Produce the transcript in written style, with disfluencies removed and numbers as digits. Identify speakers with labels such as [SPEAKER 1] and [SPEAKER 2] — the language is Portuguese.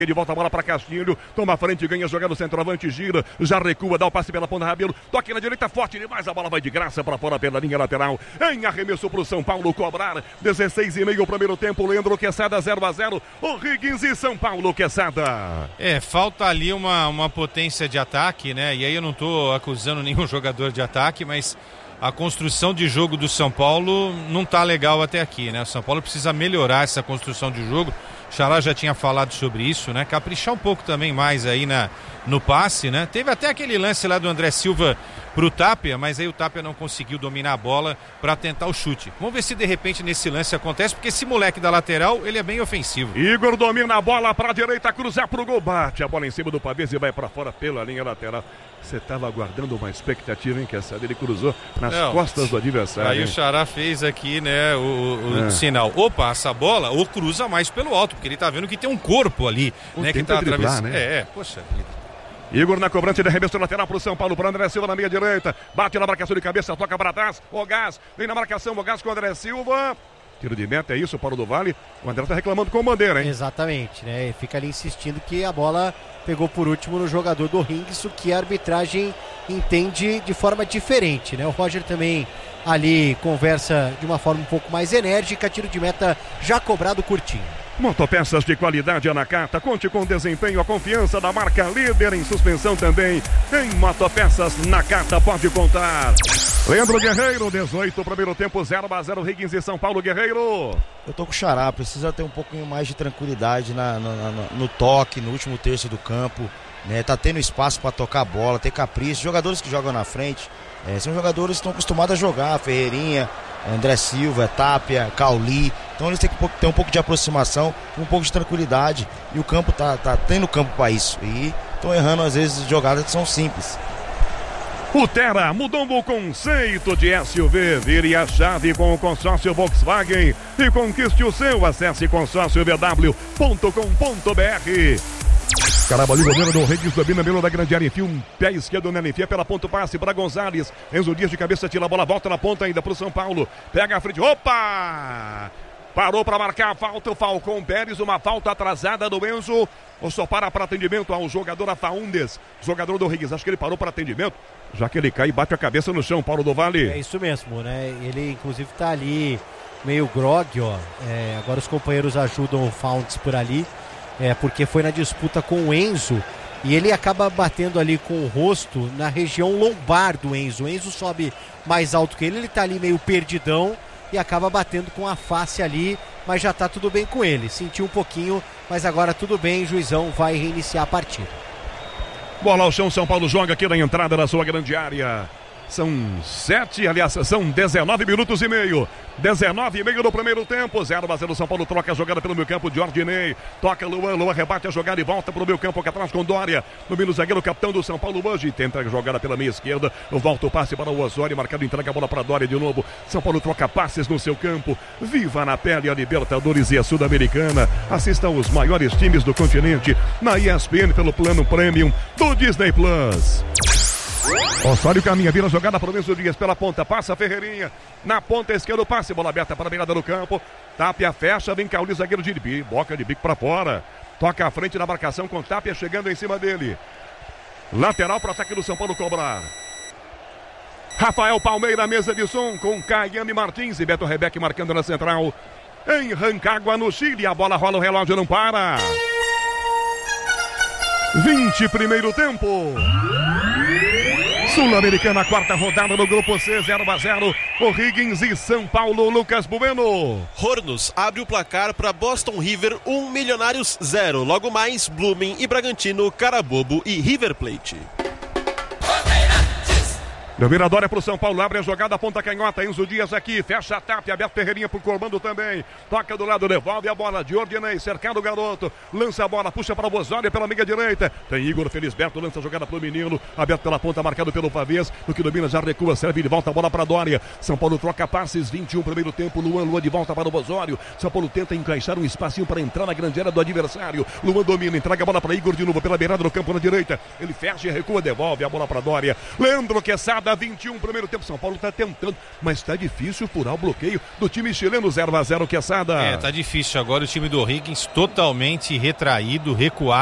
[SPEAKER 1] De volta a bola para Castilho, toma a frente, ganha, joga no centroavante, gira, já recua, dá o passe pela ponta, Rabelo, toque na direita, forte demais, a bola vai de graça para fora pela linha lateral, em arremesso para o São Paulo cobrar, 16,5 o primeiro tempo, Leandro Quesada 0-0, o Higgins e São Paulo, Quesada.
[SPEAKER 2] Falta ali uma potência de ataque, né, e aí eu não tô acusando nenhum jogador de ataque, mas a construção de jogo do São Paulo não tá legal até aqui, né, o São Paulo precisa melhorar essa construção de jogo. Xará já tinha falado sobre isso, né? Caprichar um pouco também mais aí no passe, né? Teve até aquele lance lá do André Silva pro Tapia, mas aí o Tapia não conseguiu dominar a bola para tentar o chute. Vamos ver se de repente nesse lance acontece, porque esse moleque da lateral, ele é bem ofensivo.
[SPEAKER 1] Igor domina a bola pra direita, cruzar pro gol, bate a bola em cima do Pavês e vai para fora pela linha lateral. Você estava aguardando uma expectativa, hein, que ele cruzou nas costas do adversário.
[SPEAKER 2] Aí
[SPEAKER 1] hein?
[SPEAKER 2] O Xará fez aqui, né, o sinal. Ou passa a bola, ou cruza mais pelo alto, porque ele tá vendo que tem um corpo ali, né, que tá atravessando.
[SPEAKER 1] Né?
[SPEAKER 2] Poxa vida.
[SPEAKER 1] Igor na cobrança de arremesso lateral pro São Paulo, pro André Silva na meia direita, bate na marcação de cabeça, toca para trás, o Gás, vem na marcação, o Gás com o André Silva. Tiro de meta, é isso para o do Vale. O André tá reclamando com o bandeira, hein?
[SPEAKER 3] Exatamente, né? Fica ali insistindo que a bola pegou por último no jogador do Hings, o que a arbitragem entende de forma diferente, né? O Roger também ali conversa de uma forma um pouco mais enérgica, tiro de meta já cobrado curtinho.
[SPEAKER 1] Motopeças de qualidade Anacata, conte com desempenho, a confiança da marca líder em suspensão também. Em Motopeças Nakata pode contar. Leandro Guerreiro, 18, primeiro tempo, 0-0, Higgins e São Paulo. Guerreiro.
[SPEAKER 4] Eu tô com o Xará, precisa ter um pouquinho mais de tranquilidade no toque, no último terço do campo, né? Tá tendo espaço para tocar a bola, ter capricho. Jogadores que jogam na frente, são jogadores que estão acostumados a jogar, Ferreirinha, André Silva, Tapia, Cauli. Então eles têm que ter um pouco de aproximação, um pouco de tranquilidade. E o campo tá tendo campo para isso. E estão errando às vezes jogadas que são simples.
[SPEAKER 1] O Terra mudou o conceito de SUV. Vire a chave com o consórcio Volkswagen e conquiste o seu. Acesse consórciovw.com.br. Carabalí, goleiro do Reis, domina meio da grande área, enfia um pé esquerdo nela, enfia pela ponta o passe para Gonzalez. Enzo Dias de cabeça, tira a bola, volta na ponta ainda para o São Paulo. Pega a frente, opa! Parou para marcar a falta o Falcão Pérez, uma falta atrasada do Enzo. Ou só para atendimento ao jogador Afaúndes, jogador do Reis. Acho que ele parou para atendimento, já que ele cai e bate a cabeça no chão, Paulo do Vale.
[SPEAKER 3] É isso mesmo, né? Ele inclusive tá ali meio grog, ó. Agora os companheiros ajudam o Faundes por ali. Porque foi na disputa com o Enzo e ele acaba batendo ali com o rosto na região lombar do Enzo. O Enzo sobe mais alto que ele tá ali meio perdidão e acaba batendo com a face ali, mas já tá tudo bem com ele. Sentiu um pouquinho, mas agora tudo bem, juizão vai reiniciar a partida.
[SPEAKER 1] Bola ao chão, São Paulo joga aqui na entrada da sua grande área. São 19 minutos e meio. 19,5 no primeiro tempo. 0-0 São Paulo, troca a jogada pelo meio campo. Jordinei, toca Luan rebate a jogada e volta para o meio campo aqui atrás com Dória. No meio zagueiro, capitão do São Paulo hoje. Tenta a jogada pela meia esquerda. Volta o passe para o Osório, marcado, entrega a bola para Dória de novo. São Paulo troca passes no seu campo. Viva na pele a Libertadores e a Sul-Americana. Assista aos maiores times do continente na ESPN pelo plano Premium do Disney Plus. Osório caminha, vira jogada para o Enzo Dias pela ponta, passa a Ferreirinha, na ponta esquerda o passe, bola aberta para a beirada do campo, Tapia fecha, vem Cauli, zagueiro de bico, boca de bico para fora, toca à frente na marcação com Tapia chegando em cima dele, lateral para o ataque do São Paulo cobrar. Rafael Palmeira, mesa de som com Caiane Martins e Beto Rebeck marcando na central, em Rancagua no Chile, a bola rola, o relógio não para. 20 primeiro tempo. Sul-Americana, quarta rodada no Grupo C, 0-0, o Higgins e São Paulo, Lucas Bueno.
[SPEAKER 5] Hornos abre o placar para Boston River, 1, Milionários 0. Logo mais, Blooming e Bragantino, Carabobo e River Plate.
[SPEAKER 1] Dominador é pro São Paulo, abre a jogada, ponta canhota, Enzo Dias aqui, fecha a tapa, aberto Ferreirinha pro Comando também, toca do lado, devolve a bola, de Ordinei, cercado o garoto, lança a bola, puxa para o Bosório pela meia direita, tem Igor Felisberto, lança a jogada pro menino, aberto pela ponta, marcado pelo Pavês, no que domina, já recua, serve de volta a bola para Dória, São Paulo troca passes, 21 primeiro tempo, Luan de volta para o Bosório, São Paulo tenta encaixar um espacinho para entrar na grande área do adversário, Luan domina, entrega a bola para Igor de novo, pela beirada do campo na direita, ele fecha e recua, devolve a bola para Dória, Leandro Quesada para 21, primeiro tempo. São Paulo está tentando, mas está difícil furar o bloqueio do time chileno. 0-0, Quesada.
[SPEAKER 2] Tá difícil agora. O time do Higgins totalmente retraído, recuado.